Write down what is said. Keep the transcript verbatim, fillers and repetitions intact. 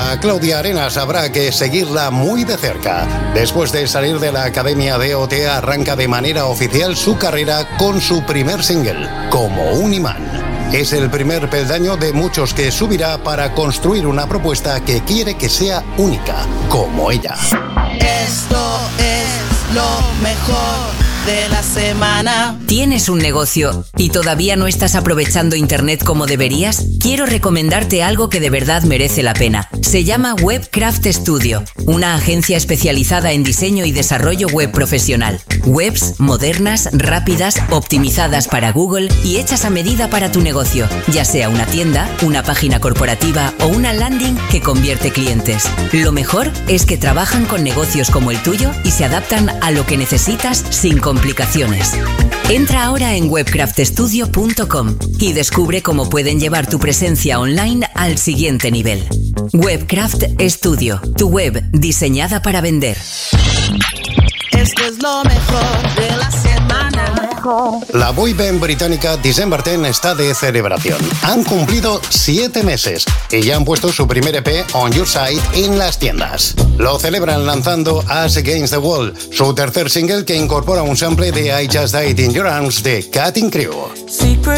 A Claudia Arenas habrá que seguirla muy de cerca. Después de salir de la Academia de O T, arranca de manera oficial su carrera con su primer single, Como un imán. Es el primer peldaño de muchos que subirá para construir una propuesta que quiere que sea única, como ella. Esto es lo mejor de la semana. ¿Tienes un negocio y todavía no estás aprovechando Internet como deberías? Quiero recomendarte algo que de verdad merece la pena. Se llama Webcraft Studio, una agencia especializada en diseño y desarrollo web profesional. Webs modernas, rápidas, optimizadas para Google y hechas a medida para tu negocio, ya sea una tienda, una página corporativa o una landing que convierte clientes. Lo mejor es que trabajan con negocios como el tuyo y se adaptan a lo que necesitas sin complicaciones. Entra ahora en webcraft studio punto com y descubre cómo pueden llevar tu presencia online al siguiente nivel. Webcraft Studio, tu web diseñada para vender. Esto es lo mejor de la semana. La boyband británica December diez está de celebración. Han cumplido siete meses y ya han puesto su primer E P, On Your Side, en las tiendas. Lo celebran lanzando Us Against the Wall, su tercer single que incorpora un sample de I Just Died in Your Arms de Cutting Crew.